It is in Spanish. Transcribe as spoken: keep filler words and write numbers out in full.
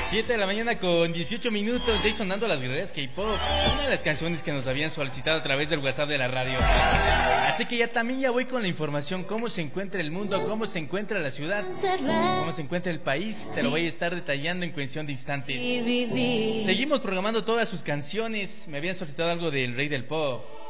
siete de la mañana con dieciocho minutos, de ahí sonando las guerreras K-pop, una de las canciones que nos habían solicitado a través del WhatsApp de la radio. Así que ya también ya voy con la información, cómo se encuentra el mundo, cómo se encuentra la ciudad, cómo se encuentra el país, te lo voy a estar detallando en cuestión de instantes. Seguimos programando todas sus canciones, me habían solicitado algo del Rey del Pop.